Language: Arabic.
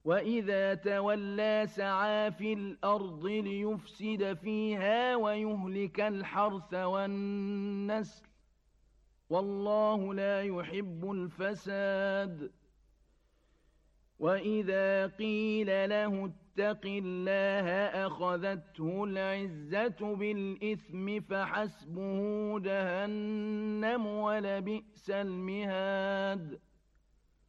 وإذا تولى سعى في الأرض ليفسد فيها ويهلك الحرث والنسل والله لا يحب الفساد. وإذا قيل له اتق الله أخذته العزة بالإثم فحسبه جهنم ولبئس المهاد.